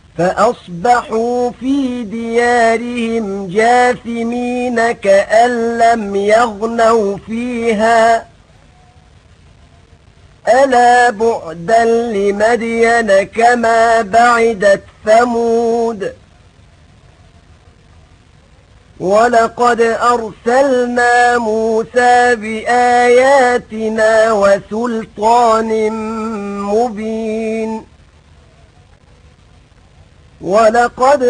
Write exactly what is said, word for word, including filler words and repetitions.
فأصبحوا في ديارهم جاثمين كأن لم يغنوا فيها ألا بعدا لمدين كما بعدت ثمود ولقد أرسلنا موسى بآياتنا وسلطان مبين ولقد